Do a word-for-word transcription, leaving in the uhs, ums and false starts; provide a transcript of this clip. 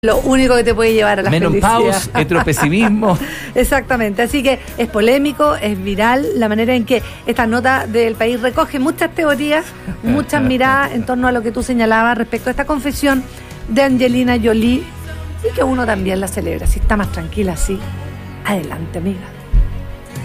Lo único que te puede llevar a la menopausia, felicidad. heteropesimismo. Exactamente, así que es polémico, es viral la manera en que esta nota del País recoge muchas teorías, muchas miradas en torno a lo que tú señalabas respecto a esta confesión de Angelina Jolie y que uno también la celebra. Si está más tranquila así, adelante, amiga.